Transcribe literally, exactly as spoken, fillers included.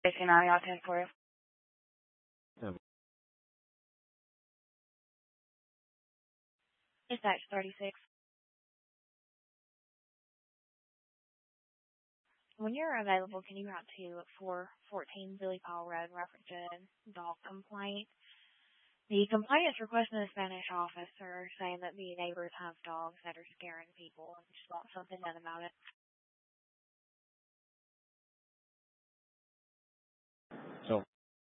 fifteen ninety out ten for you. Um, Dispatch thirty-six. When you're available, can you route to four fourteen Billy Paul Road, reference a dog complaint? The complainant is requesting a Spanish officer saying that the neighbors have dogs that are scaring people and just want something done about it.